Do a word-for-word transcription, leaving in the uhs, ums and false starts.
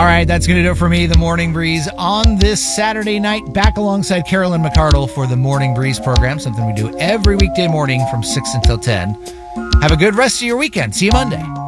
All right, that's going to do it for me, The Morning Breeze, on this Saturday night, back alongside Carolyn McCardle for the Morning Breeze program, something we do every weekday morning from six until ten. Have a good rest of your weekend. See you Monday.